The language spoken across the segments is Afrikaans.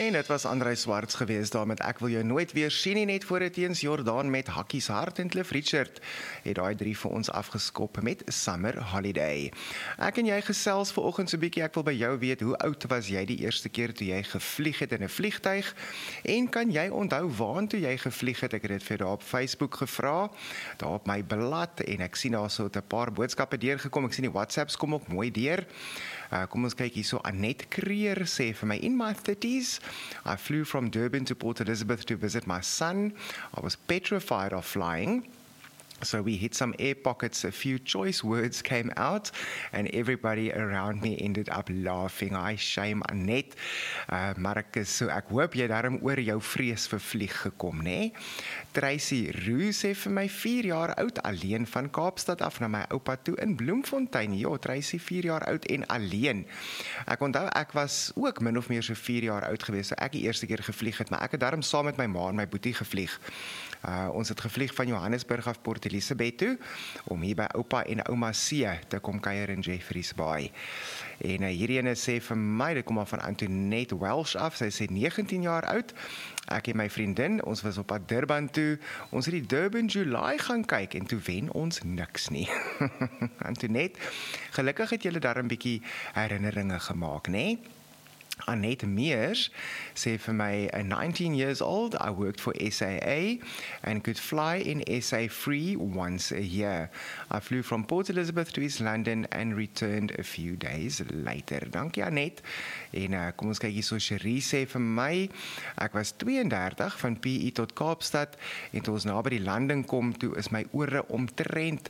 En dit was Andrei Swarts gewees daar met Ek wil jou nooit weer sien nie, net voor dit eens Jordaan met Hakkies Hart en Cliff Richard het daai 3 vir ons afgeskop met Summer Holiday. Ek en jy gesels vanoggend so 'n bietjie. Ek wil by jou weet, hoe oud was jy die eerste keer toe jy gevlieg het in 'n vliegtuig? En kan jy onthou waartoe jy gevlieg het? Ek het dit vir daar op Facebook gevra, daar op my blad, en ek sien daar so 'n paar boodskappe deurgekom. Ek sien die WhatsApps kom ook mooi deur. Kom ons kyk hierso. Annette Creer sê vir my, in my 30s, I flew from Durban to Port Elizabeth to visit my son. I was petrified of flying. So we hit some air pockets, a few choice words came out, and everybody around me ended up laughing. I shame Annette. Marcus, so ek hoop jy daarom oor jou vrees vir vlieg gekom, né? Tracy Roo sê vir my 4 jaar oud, alleen van Kaapstad af na my oupa toe in Bloemfontein. Ja, Tracy 4 jaar oud en alleen. Ek onthou ek was ook min of meer so 4 jaar oud gewees, so ek die eerste keer gevlieg het, maar ek het daarom saam met my ma en my boetie gevlieg. Ons het gevlieg van Johannesburg af Port Elizabeth toe, om hier by oupa en ouma C te kom kuier in Jeffreys Bay. En hierdie ene sê vir my, dit kom maar van Antoinette Welsh af, sy sê 19 jaar oud, ek en my vriendin, ons was op pad Durban toe, ons het die Durban July gaan kyk, en toe wen ons niks nie. Antoinette, gelukkig het julle daar 'n bietjie herinneringe gemaak, né? Annette Meers sê vir my, 19 years old, I worked for SAA and could fly in SA free once a year. I flew from Port Elizabeth to East London and returned a few days later. Dankie Annette. En kom ons kyk hier so, Cherie sê vir my, ek was 32 van PE tot Kaapstad, en toe ons na by die landing kom, toe is my ore omtrent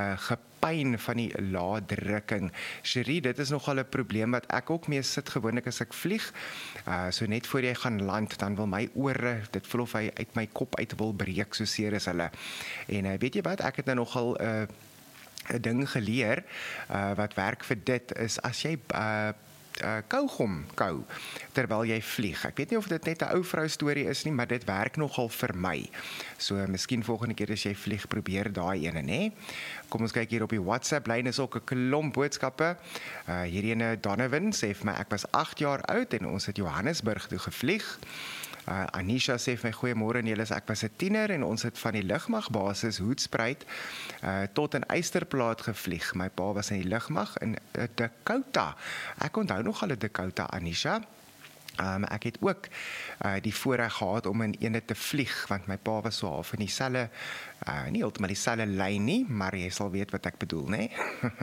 pyn van die lae drukking. Cherie, dit is nogal 'n probleem wat ek ook mee sit gewoonlik as ek vlieg. So net voor jy gaan land, dan wil my ore, dit voel of hy uit my kop uit wil breek, so seer is hulle. En weet jy wat, ek het nou nogal 'n ding geleer, wat werk vir dit, is as jy kaugom kou terwyl jy vlieg. Ek weet nie of dit net 'n ou vrou storie is nie, maar dit werk nogal vir my. So miskien volgende keer as jy vlieg, probeer daai ene, né? Kom ons kyk hier op die WhatsApp lyn, is ook 'n klomp boodskappe. Hierdie ene Donovan sê vir my, ek was 8 jaar oud en ons het Johannesburg toe gevlieg. Anisha sê vir my, goeiemôre Nelis, ek was 'n tiener en ons het van die lugmagbasis Hoedspruit tot in Eysterplaat gevlieg. My pa was in die lugmag in Dakota. Ek onthou nog al 'n Dakota, Anisha. Ek het ook die voorreg gehad om in ene te vlieg, want my pa was so half in dieselfde, nie heeltemal dieselfde lyn nie, maar jy sal weet wat ek bedoel, né?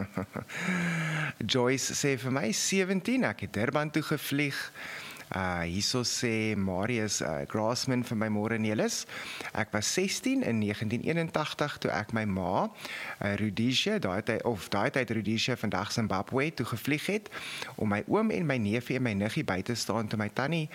Joyce sê vir my, 17, ek het Durban toe gevlieg. Hierso sê Marius Grassman vir my môre Nelis. Ek was 16 in 1981 toe ek my ma Rhodesia, daai tyd Rhodesia, vandag Zimbabwe, toe gevlieg het om my oom en my neefie en my niggie by te staan toe my tannie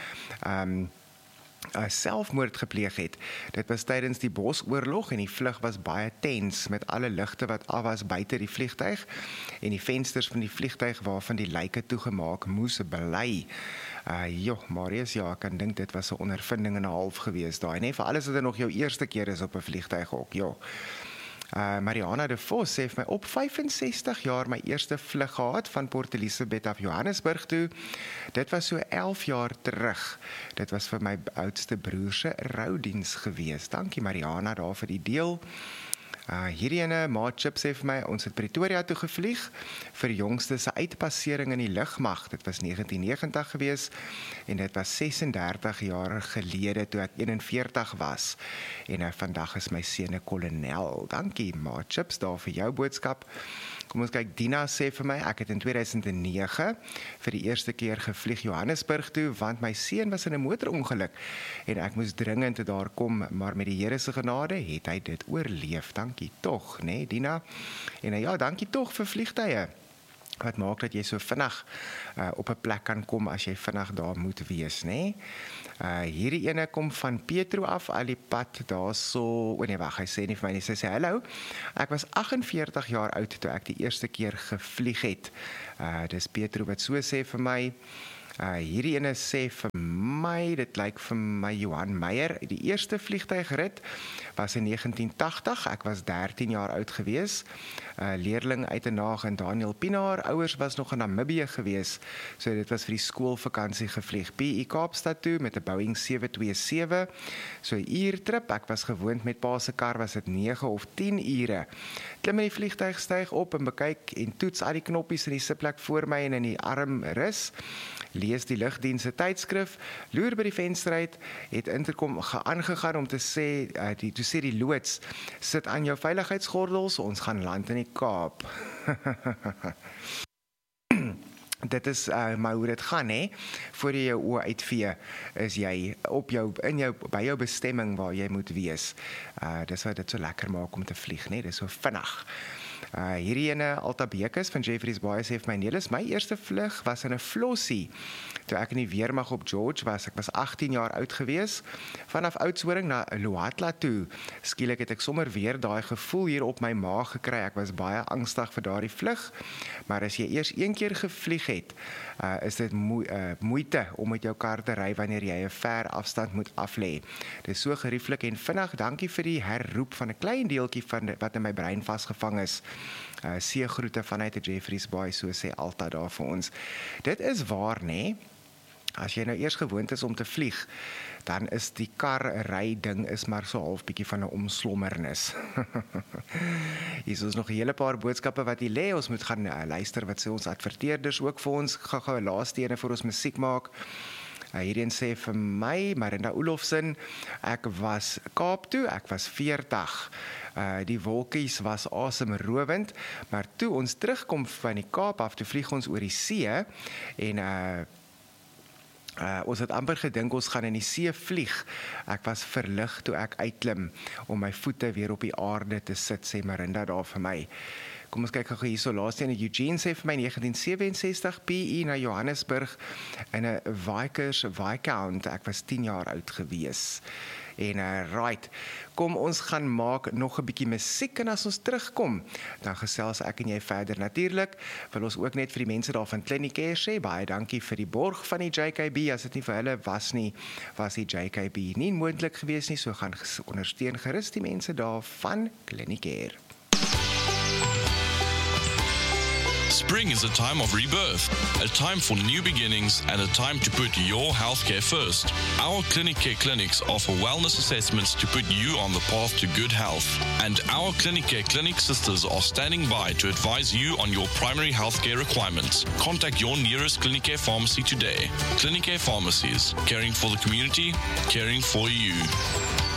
selfmoord gepleeg het. Dit was tydens die Bosoorlog en die vlug was baie tens met alle ligte wat af was buite die vliegtuig en die vensters van die vliegtuig waarvan die lyke toegemaak moes bly. Marius, ja, ek kan dink dit was 'n ondervinding en 'n half gewees daai, nee, vir alles wat dit nog jou eerste keer is op 'n vliegtuig ook, ja. Mariana de Vos sê vir my, op 65 jaar my eerste vlug gehad van Port Elizabeth af Johannesburg toe. Dit was so 11 jaar terug. Dit was vir my oudste broer se roudiens gewees. Dankie Mariana daar vir die deel. Hierdie ene, Maat Chip sê vir my, ons het Pretoria toe gevlieg vir die jongste se uitpassering in die lugmag. Dit was 1990 gewees en dit was 36 jaar gelede toe ek 41 was. En vandag is my seun 'n kolonel. Dankie Maat Chips daar vir jou boodskap. Kom ons kyk, Dina sê vir my, ek het in 2009 vir die eerste keer gevlieg Johannesburg toe, want my seun was in 'n motorongeluk en ek moes dringend daar kom, maar met die Here se genade het hy dit oorleef. Dankie tog, né, Dina? En ja, dankie tog vir vliegtye. Wat maak dat jy so vinnig op 'n plek kan kom as jy vinnig daar moet wees, né? Hierdie ene kom van Petro af, al die pad daarso. Nee, wag, hy sê nie vir my nie. Sy sê hallo. Ek was 48 jaar oud toe ek die eerste keer gevlieg het. Dis Petro wat so sê vir my. Hierdie ene sê vir my, dit lyk vir my Johan Meyer, die eerste vliegtuigrit was in 1980, ek was 13 jaar oud gewees, leerling uit 'n naag in Daniel Pinaar, ouers was nog in Namibië gewees, so dit was vir die skoolvakansie gevlieg, PE Kaapstad toe met 'n Boeing 727, so 'n uurtrip, ek was gewoond met pa se kar, was dit 9 of 10 ure, klim in die vliegtuig, styg op en bekyk en toets al die knoppies in die sitplek voor my en in die armrus, lees die lugdiens se tydskrif, loer by die venster uit, het interkom aangegaan om te sê, toe sê die loods, sit aan jou veiligheidsgordels, ons gaan land in die Kaap. Dit is maar hoe dit gaan, hè? Voor jy jou oë uitvee, is jy by jou bestemming waar jy moet wees. Dis wat dit so lekker maak om te vlieg, né? Dis so vinnig. Hierdie ene Alta Bekus van Jeffreys Bay sê vir my, Nelis, my eerste vlug was in 'n Flossie, toe ek in die weermag op George was, ek was 18 jaar oud gewees, vanaf Oudtshoorn na Luatla toe, skielik het ek sommer weer daai gevoel hier op my maag gekry, ek was baie angstig vir daardie vlug, maar as jy eers een keer gevlieg het, is dit moeite om met jou kar te ry wanneer jy 'n ver afstand moet aflê. Dit is so gerieflik en vinnig, dankie vir die herroep van 'n klein deeltjie van wat in my brein vasgevang is. Seegroete vanuit die Jeffreys Bay, so sê Alta daar vir ons. Dit is waar, né? As jy nou eers gewoond is om te vlieg, dan is die karry ding is maar so half bietjie van 'n omslommernis. Hier is nog 'n hele paar boodskappe wat hier lê. Ons moet gaan luister wat sê ons adverteerders ook vir ons. Gou 'n laaste ene vir ons musiek maak. Hierheen sê vir my, Marinda Olofsen, ek was Kaap toe, ek was 40. Die wolkies was asemrowend, maar toe ons terugkom van die Kaap af, toe vlieg ons oor die see en ons het amper gedink ons gaan in die see vlieg. Ek was verlig toe ek uitklim om my voete weer op die aarde te sit, sê Marinda daar vir my. Kom ons kyk gou hierso, laaste ene, Eugene sê vir my 1967 PE na Johannesburg in 'n Vickers Viscount, ek was 10 jaar oud gewees. En right, kom ons gaan maak nog 'n bietjie musiek en as ons terugkom, dan gesels ek en jy verder. Natuurlik wil ons ook net vir die mense daar van Clinicare sê, baie dankie vir die borg van die JKB, as dit nie vir hulle was nie, was die JKB nie moontlik gewees nie, so gaan ondersteun gerus die mense daar van Clinicare. Spring is a time of rebirth, a time for new beginnings and a time to put your healthcare first. Our Clinicare clinics offer wellness assessments to put you on the path to good health. And our Clinicare clinic sisters are standing by to advise you on your primary healthcare requirements. Contact your nearest Clinicare pharmacy today. Clinicare Pharmacies, caring for the community, caring for you.